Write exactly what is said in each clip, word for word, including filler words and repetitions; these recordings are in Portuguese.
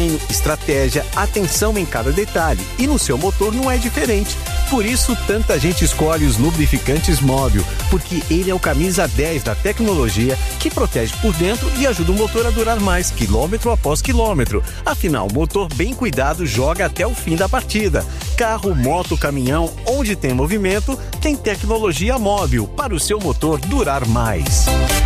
treino, estratégia, atenção em cada detalhe. E no seu motor não é diferente. Por isso, tanta gente escolhe os lubrificantes Móbil, porque ele é o camisa dez da tecnologia que protege por dentro e ajuda o motor a durar mais, quilômetro após quilômetro. Afinal, o motor bem cuidado joga até o fim da partida. Carro, moto, caminhão, onde tem movimento, tem tecnologia Móbil para o seu motor durar mais.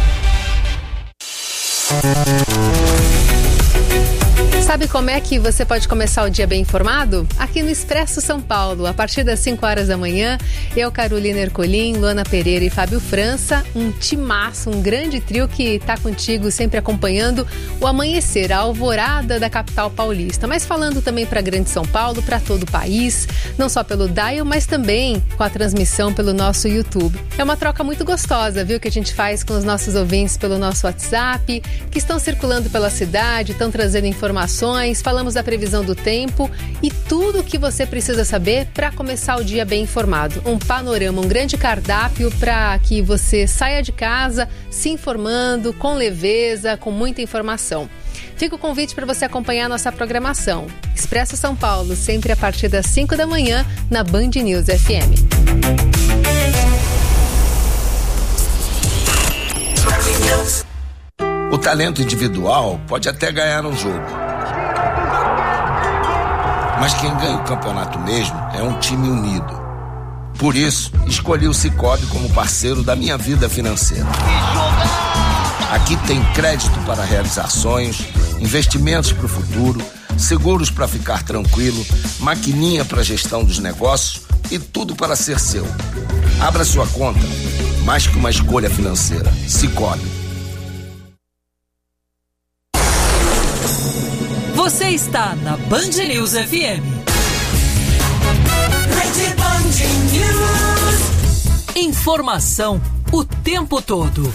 Sabe como é que você pode começar o dia bem informado? Aqui no Expresso São Paulo, a partir das cinco horas da manhã, eu, Carolina Ercolim, Luana Pereira e Fábio França, um timaço, um grande trio que está contigo sempre acompanhando o amanhecer, a alvorada da capital paulista, mas falando também para Grande São Paulo, para todo o país, não só pelo Dial, mas também com a transmissão pelo nosso YouTube. É uma troca muito gostosa, viu, que a gente faz com os nossos ouvintes pelo nosso WhatsApp, que estão circulando pela cidade, estão trazendo informações, falamos da previsão do tempo e tudo o que você precisa saber para começar o dia bem informado. Um panorama, um grande cardápio para que você saia de casa se informando com leveza, com muita informação. Fica o convite para você acompanhar a nossa programação. Expresso São Paulo, sempre a partir das cinco da manhã, na Band News F M. O talento individual pode até ganhar um jogo, mas quem ganha o campeonato mesmo é um time unido. Por isso, escolhi o Sicoob como parceiro da minha vida financeira. Aqui tem crédito para realizar sonhos, investimentos para o futuro, seguros para ficar tranquilo, maquininha para gestão dos negócios e tudo para ser seu. Abra sua conta, mais que uma escolha financeira. Sicoob. Você está na Band News F M. Rede Band News. Informação o tempo todo.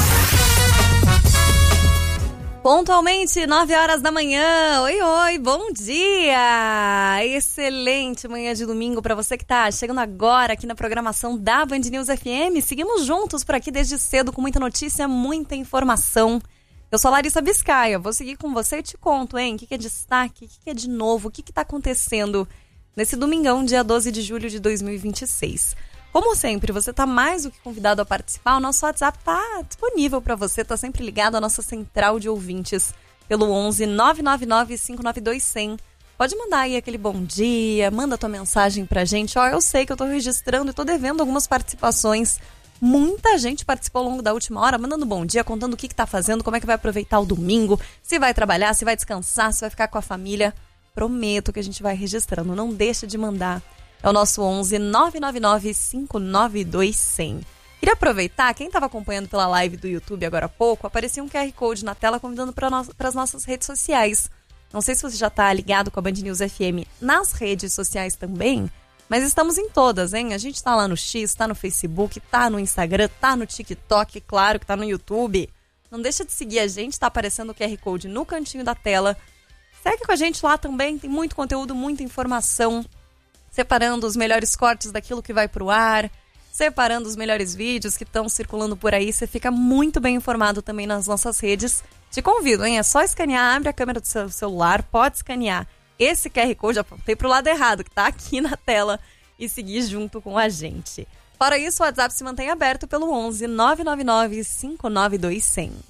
Pontualmente, nove horas da manhã. Oi, oi, bom dia! Excelente manhã de domingo para você que está chegando agora aqui na programação da Band News F M. Seguimos juntos por aqui desde cedo com muita notícia, muita informação. Eu sou a Larissa Biscaia, vou seguir com você e te conto, hein? O que, que é destaque, o que, que é de novo, o que está acontecendo nesse domingão, dia doze de julho de dois mil e vinte e seis. Como sempre, você está mais do que convidado a participar, o nosso WhatsApp está disponível para você, está sempre ligado à nossa central de ouvintes pelo onze nove nove nove cinco nove dois zero zero. Pode mandar aí aquele bom dia, manda tua mensagem pra gente. Ó, eu sei que eu estou registrando e estou devendo algumas participações. Muita gente participou ao longo da última hora, mandando bom dia, contando o que está fazendo, como é que vai aproveitar o domingo, se vai trabalhar, se vai descansar, se vai ficar com a família. Prometo que a gente vai registrando, não deixa de mandar. É o nosso onze nove nove nove cinco nove dois zero zero. Queria aproveitar, quem estava acompanhando pela live do YouTube agora há pouco, aparecia um Q R Code na tela convidando para no, as nossas redes sociais. Não sei se você já está ligado com a Band News F M nas redes sociais também, mas estamos em todas, hein? A gente está lá no X, está no Facebook, está no Instagram, está no TikTok, claro que está no YouTube. Não deixa de seguir a gente, está aparecendo o Q R Code no cantinho da tela. Segue com a gente lá também, tem muito conteúdo, muita informação, separando os melhores cortes daquilo que vai pro ar, separando os melhores vídeos que estão circulando por aí. Você fica muito bem informado também nas nossas redes. Te convido, hein? É só escanear, abre a câmera do seu celular, pode escanear esse Q R Code, apontei pro lado errado, que tá aqui na tela, e seguir junto com a gente. Fora isso, o WhatsApp se mantém aberto pelo onze nove nove nove cinco nove dois zero zero.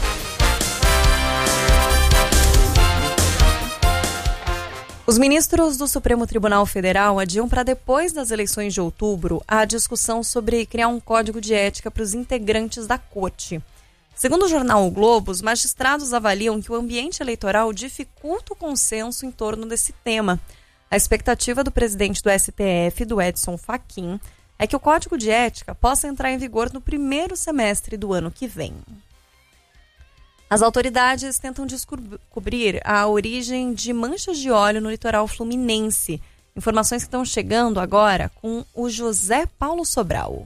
Os ministros do Supremo Tribunal Federal adiam para depois das eleições de outubro a discussão sobre criar um código de ética para os integrantes da corte. Segundo o jornal O Globo, os magistrados avaliam que o ambiente eleitoral dificulta o consenso em torno desse tema. A expectativa do presidente do S T F, do Edson Fachin, é que o Código de Ética possa entrar em vigor no primeiro semestre do ano que vem. As autoridades tentam descobrir a origem de manchas de óleo no litoral fluminense. Informações que estão chegando agora com o José Paulo Sobral.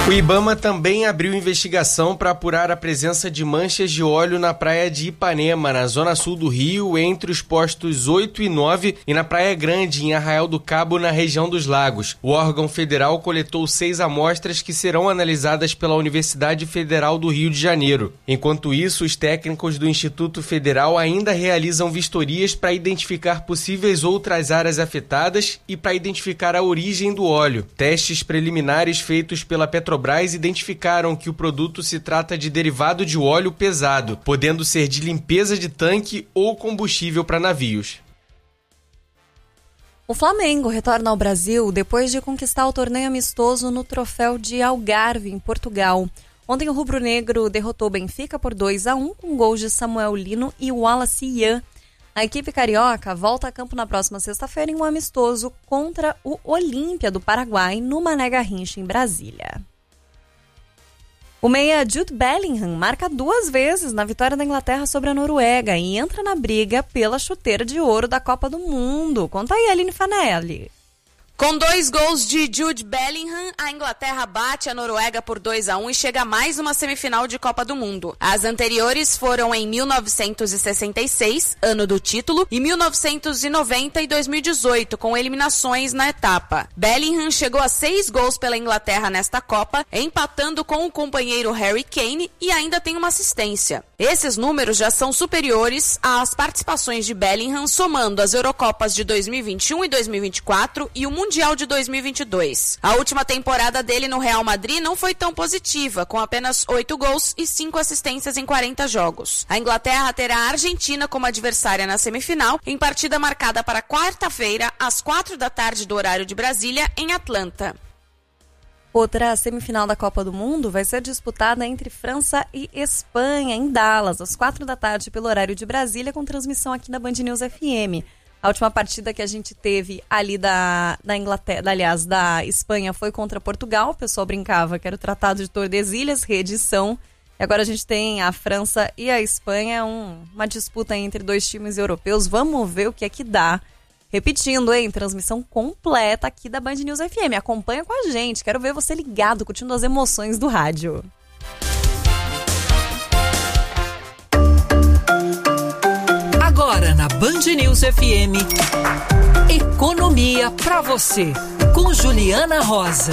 O Ibama também abriu investigação para apurar a presença de manchas de óleo na praia de Ipanema, na zona sul do Rio, entre os postos oito e nove, e na Praia Grande, em Arraial do Cabo, na região dos Lagos. O órgão federal coletou seis amostras que serão analisadas pela Universidade Federal do Rio de Janeiro. Enquanto isso, os técnicos do Instituto Federal ainda realizam vistorias para identificar possíveis outras áreas afetadas e para identificar a origem do óleo. Testes preliminares feitos pela Petrobras identificaram que o produto se trata de derivado de óleo pesado, podendo ser de limpeza de tanque ou combustível para navios. O Flamengo retorna ao Brasil depois de conquistar o torneio amistoso no Troféu de Algarve, em Portugal. Ontem o rubro-negro derrotou o Benfica por dois a um com gols de Samuel Lino e Wallace Ian. A equipe carioca volta a campo na próxima sexta-feira em um amistoso contra o Olímpia do Paraguai, no Mané Garrincha, em Brasília. O meia Jude Bellingham marca duas vezes na vitória da Inglaterra sobre a Noruega e entra na briga pela chuteira de ouro da Copa do Mundo. Conta aí, Aline Fanelli. Com dois gols de Jude Bellingham, a Inglaterra bate a Noruega por dois a um e chega a mais uma semifinal de Copa do Mundo. As anteriores foram em mil novecentos e sessenta e seis, ano do título, e mil novecentos e noventa e dois mil e dezoito, com eliminações na etapa. Bellingham chegou a seis gols pela Inglaterra nesta Copa, empatando com o companheiro Harry Kane e ainda tem uma assistência. Esses números já são superiores às participações de Bellingham, somando as Eurocopas de dois mil e vinte e um e dois mil e vinte e quatro e o Mundial Mundial de dois mil e vinte e dois. A última temporada dele no Real Madrid não foi tão positiva, com apenas oito gols e cinco assistências em quarenta jogos. A Inglaterra terá a Argentina como adversária na semifinal, em partida marcada para quarta-feira, às quatro da tarde do horário de Brasília, em Atlanta. Outra semifinal da Copa do Mundo vai ser disputada entre França e Espanha, em Dallas, às quatro da tarde pelo horário de Brasília, com transmissão aqui na Band News F M. A última partida que a gente teve ali da, da Inglaterra, aliás, da Espanha, foi contra Portugal. O pessoal brincava que era o Tratado de Tordesilhas, reedição. E agora a gente tem a França e a Espanha, um, uma disputa entre dois times europeus. Vamos ver o que é que dá. Repetindo, hein? Transmissão completa aqui da Band News F M. Acompanha com a gente. Quero ver você ligado, curtindo as emoções do rádio. Agora na Band News F M, Economia pra você, com Juliana Rosa.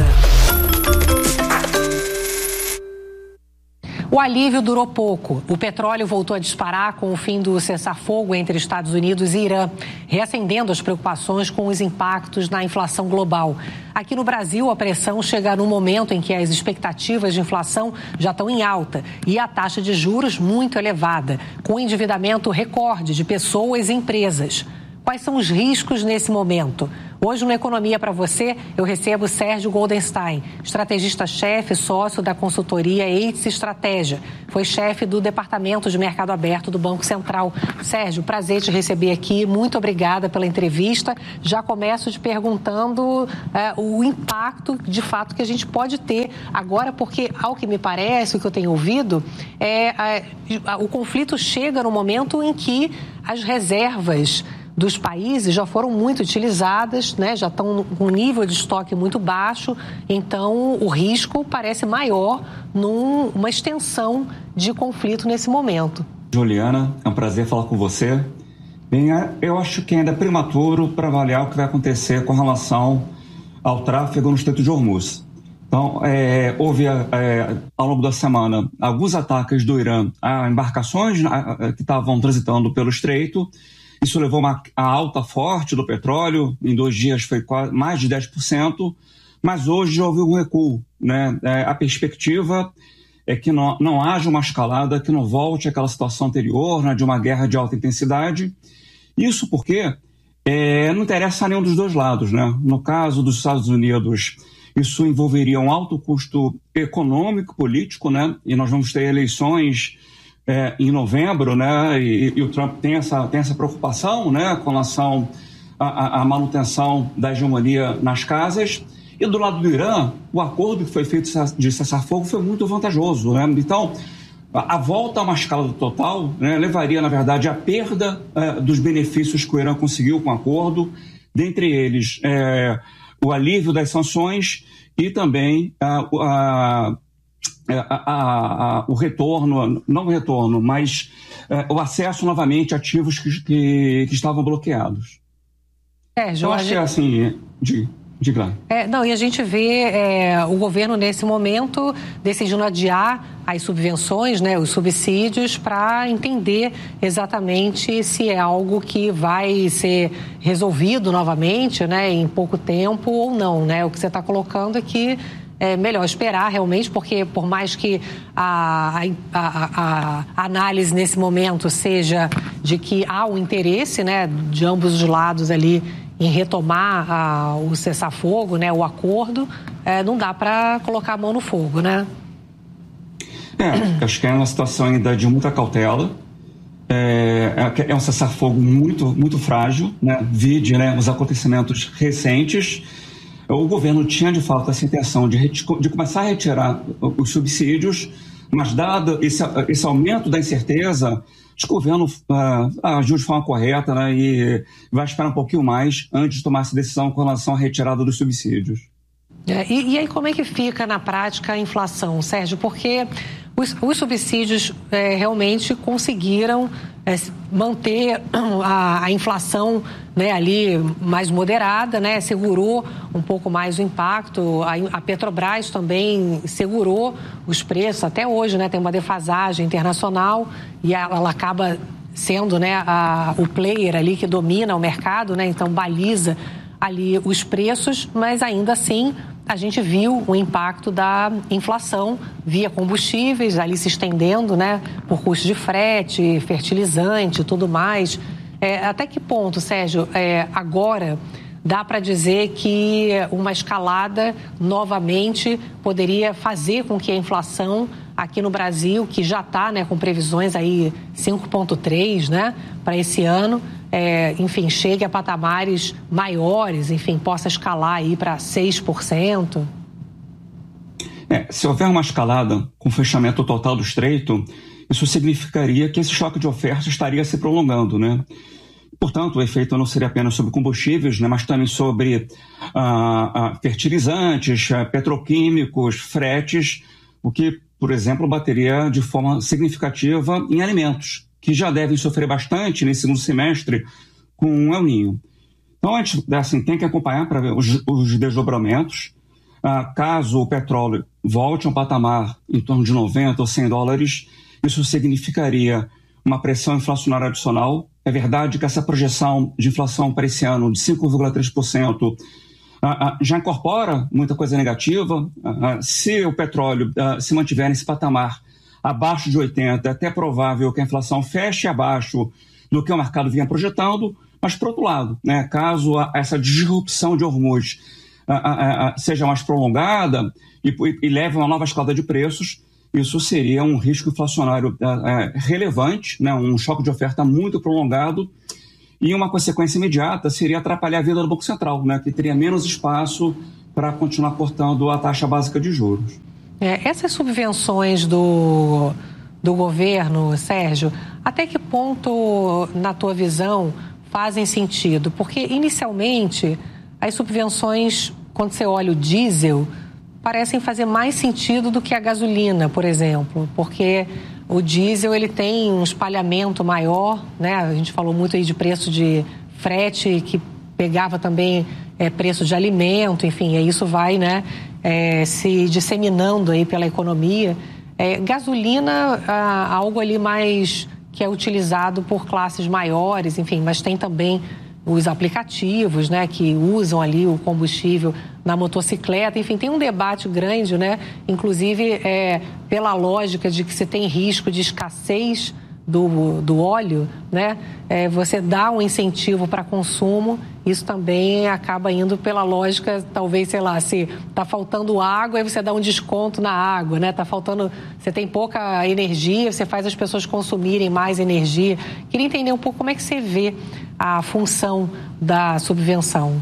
O alívio durou pouco. O petróleo voltou a disparar com o fim do cessar-fogo entre Estados Unidos e Irã, reacendendo as preocupações com os impactos na inflação global. Aqui no Brasil, a pressão chega num momento em que as expectativas de inflação já estão em alta e a taxa de juros muito elevada, com endividamento recorde de pessoas e empresas. Quais são os riscos nesse momento? Hoje, no Economia para você, eu recebo Sérgio Goldenstein, estrategista-chefe, sócio da consultoria Eitz Estratégia. Foi chefe do Departamento de Mercado Aberto do Banco Central. Sérgio, prazer te receber aqui. Muito obrigada pela entrevista. Já começo te perguntando é, o impacto, de fato, que a gente pode ter agora, porque, ao que me parece, o que eu tenho ouvido, é, é o conflito chega no momento em que as reservas dos países já foram muito utilizadas, né? Já estão com um nível de estoque muito baixo, então o risco parece maior numa extensão de conflito nesse momento. Juliana, é um prazer falar com você. Bem, eu acho que ainda é prematuro para avaliar o que vai acontecer com relação ao tráfego no Estreito de Hormuz. Então, é, houve é, ao longo da semana alguns ataques do Irã a embarcações a, a, que estavam transitando pelo Estreito. Isso levou uma, a alta forte do petróleo, em dois dias foi quase, mais de dez por cento, mas hoje já houve um recuo, né? É, a perspectiva é que não, não haja uma escalada, que não volte àquela situação anterior, né, de uma guerra de alta intensidade. Isso porque é, não interessa a nenhum dos dois lados, né? No caso dos Estados Unidos, isso envolveria um alto custo econômico, político, né? E nós vamos ter eleições É, em novembro, né, e, e o Trump tem essa, tem essa preocupação, né, com relação à, à manutenção da hegemonia nas casas. E do lado do Irã, o acordo que foi feito de cessar-fogo foi muito vantajoso, né? Então, a, a volta a uma escala total, né, levaria, na verdade, à perda é, dos benefícios que o Irã conseguiu com o acordo, dentre eles é, o alívio das sanções e também a, a, a, a, a, o retorno, não o retorno, mas é, o acesso novamente a ativos que, que, que estavam bloqueados. É, Jorge... Eu acho que é assim, de, de é, não, e a gente vê é, o governo nesse momento decidindo adiar as subvenções, né, os subsídios, para entender exatamente se é algo que vai ser resolvido novamente, né, em pouco tempo ou não, né? O que você está colocando é que é melhor esperar realmente, porque por mais que a, a, a, a análise nesse momento seja de que há um interesse, né, de ambos os lados ali em retomar a, o cessar-fogo, né, o acordo, é, não dá para colocar a mão no fogo, né? É, acho que é uma situação ainda de muita cautela. É, é um cessar-fogo muito, muito frágil, né? Vide, né, os acontecimentos recentes. O governo tinha, de fato, essa intenção de, de começar a retirar os subsídios, mas dado esse, esse aumento da incerteza, acho que o governo uh, agiu de forma correta, né, e vai esperar um pouquinho mais antes de tomar essa decisão com relação à retirada dos subsídios. É, e, e aí como é que fica na prática a inflação, Sérgio? Porque os, os subsídios é, realmente conseguiram é, manter a, a inflação, né, ali mais moderada, né, segurou um pouco mais o impacto. A, a Petrobras também segurou os preços até hoje, né, tem uma defasagem internacional e ela, ela acaba sendo, né, a, o player ali que domina o mercado, né, então baliza ali os preços, mas ainda assim a gente viu o impacto da inflação via combustíveis ali se estendendo, né, por custo de frete, fertilizante e tudo mais. É, até que ponto, Sérgio, é, agora dá para dizer que uma escalada novamente poderia fazer com que a inflação aqui no Brasil, que já está, né, com previsões aí cinco vírgula três, né, para esse ano, é, enfim, chegue a patamares maiores, enfim, possa escalar aí para seis por cento? É, se houver uma escalada com fechamento total do estreito, isso significaria que esse choque de oferta estaria se prolongando, né? Portanto, o efeito não seria apenas sobre combustíveis, né, mas também sobre ah, ah, fertilizantes, ah, petroquímicos, fretes, o que, por exemplo, bateria de forma significativa em alimentos, que já devem sofrer bastante nesse segundo semestre com o El Niño. Então, a gente assim, tem que acompanhar para ver os, os desdobramentos. Ah, caso o petróleo volte a um patamar em torno de noventa ou cem dólares, isso significaria uma pressão inflacionária adicional. É verdade que essa projeção de inflação para esse ano de cinco vírgula três por cento ah, ah, já incorpora muita coisa negativa. Ah, se o petróleo ah, se mantiver nesse patamar abaixo de oitenta, é até provável que a inflação feche abaixo do que o mercado vinha projetando. Mas, por outro lado, né, caso a, essa disrupção de Hormuz ah, ah, ah, seja mais prolongada e, e, e leve a uma nova escalada de preços, isso seria um risco inflacionário é, relevante, né, um choque de oferta muito prolongado, e uma consequência imediata seria atrapalhar a vida do Banco Central, né, que teria menos espaço para continuar cortando a taxa básica de juros. É, essas subvenções do, do governo, Sérgio, até que ponto, na tua visão, fazem sentido? Porque, inicialmente, as subvenções, quando você olha o diesel, parecem fazer mais sentido do que a gasolina, por exemplo, porque o diesel ele tem um espalhamento maior, né? A gente falou muito aí de preço de frete, que pegava também é, preço de alimento, enfim, e isso vai, né, é, se disseminando aí pela economia. É, gasolina, ah, algo ali mais que é utilizado por classes maiores, enfim, mas tem também os aplicativos, né, que usam ali o combustível na motocicleta, enfim, tem um debate grande, né, inclusive é, pela lógica de que você tem risco de escassez do, do óleo, né, é, você dá um incentivo para consumo, isso também acaba indo pela lógica, talvez, sei lá, se está faltando água, aí você dá um desconto na água, né, tá faltando, você tem pouca energia, você faz as pessoas consumirem mais energia. Queria entender um pouco como é que você vê a função da subvenção.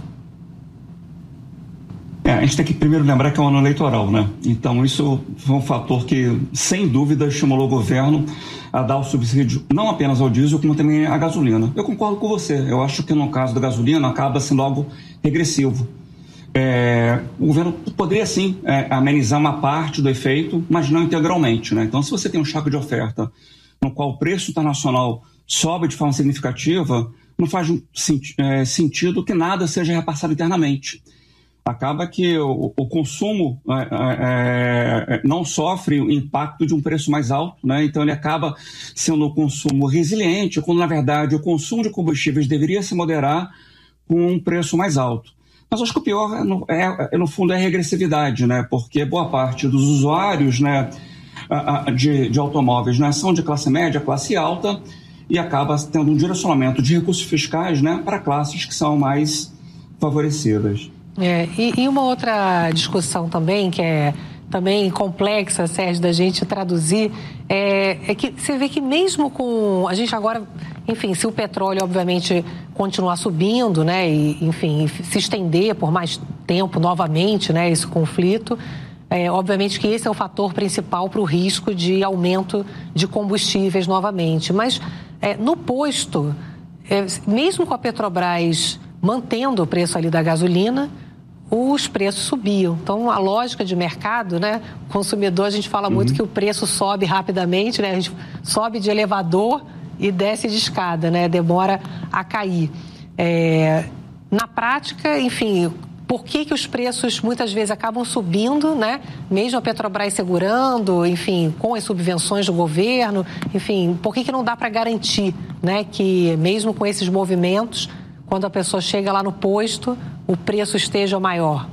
É, a gente tem que primeiro lembrar que é um ano eleitoral, né? Então isso foi um fator que, sem dúvida, estimulou o governo a dar o subsídio não apenas ao diesel, como também à gasolina. Eu concordo com você. Eu acho que no caso da gasolina acaba sendo algo regressivo. É, o governo poderia sim é, amenizar uma parte do efeito, mas não integralmente, né? Então, se você tem um choque de oferta no qual o preço internacional sobe de forma significativa, não faz é, sentido que nada seja repassado internamente. Acaba que o, o consumo é, é, não sofre o impacto de um preço mais alto, né? Então ele acaba sendo um consumo resiliente, quando na verdade o consumo de combustíveis deveria se moderar com um preço mais alto. Mas acho que o pior, é, é, no fundo, é a regressividade, né? Porque boa parte dos usuários, né, de, de automóveis, né, são de classe média, classe alta, e acaba tendo um direcionamento de recursos fiscais, né, para classes que são mais favorecidas. É, e, e uma outra discussão também, que é também complexa, Sérgio, da gente traduzir, é, é que você vê que mesmo com... A gente agora, enfim, se o petróleo, obviamente, continuar subindo, né, e, enfim, se estender por mais tempo novamente, né, esse conflito, é, obviamente que esse é o fator principal para o risco de aumento de combustíveis novamente. Mas é, no posto, é, mesmo com a Petrobras mantendo o preço ali da gasolina, os preços subiam. Então, a lógica de mercado, né? O consumidor, a gente fala uhum. muito que o preço sobe rapidamente, né? A gente sobe de elevador e desce de escada, né? Demora a cair. É, na prática, enfim, por que que os preços muitas vezes acabam subindo, né? Mesmo a Petrobras segurando, enfim, com as subvenções do governo, enfim, por que que não dá para garantir, né? Que mesmo com esses movimentos, quando a pessoa chega lá no posto, o preço esteja maior?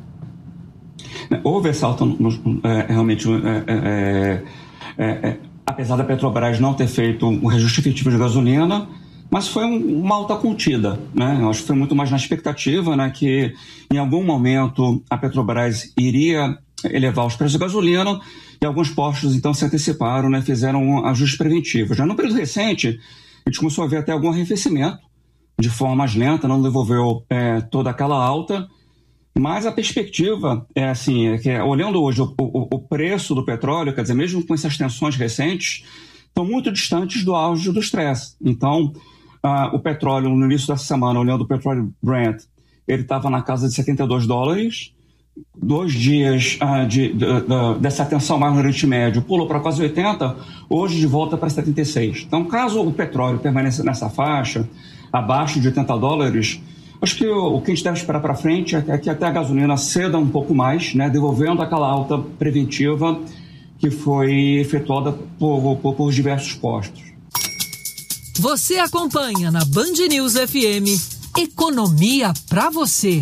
Houve essa alta, é, realmente, é, é, é, é, apesar da Petrobras não ter feito um reajuste efetivo de gasolina, mas foi um, uma alta contida, né? Eu acho que foi muito mais na expectativa, né, que em algum momento a Petrobras iria elevar os preços de gasolina e alguns postos então se anteciparam, né, fizeram ajustes preventivos. Já no período recente, a gente começou a ver até algum arrefecimento de forma mais lenta, não devolveu é, toda aquela alta, mas a perspectiva é assim, é que olhando hoje o, o, o preço do petróleo, quer dizer, mesmo com essas tensões recentes, estão muito distantes do auge do estresse. Então, ah, o petróleo, no início dessa semana, olhando o petróleo Brent, ele estava na casa de setenta e dois dólares, dois dias ah, de, de, de, dessa tensão mais no Oriente Médio, pulou para quase oitenta, hoje de volta para setenta e seis. Então, caso o petróleo permaneça nessa faixa, abaixo de oitenta dólares, acho que o, o que a gente deve esperar para frente é, é que até a gasolina ceda um pouco mais, né, devolvendo aquela alta preventiva que foi efetuada por, por, por diversos postos. Você acompanha na Band News F M Economia para você.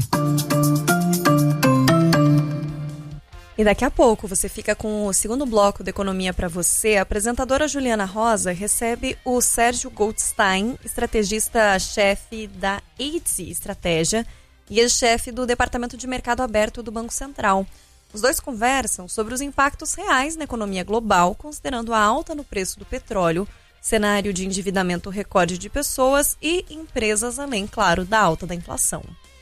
E daqui a pouco você fica com o segundo bloco da Economia para você. A apresentadora Juliana Rosa recebe o Sérgio Goldstein, estrategista-chefe da A T Z Estratégia e ex-chefe do Departamento de Mercado Aberto do Banco Central. Os dois conversam sobre os impactos reais na economia global, considerando a alta no preço do petróleo, cenário de endividamento recorde de pessoas e empresas, além, claro, da alta da inflação.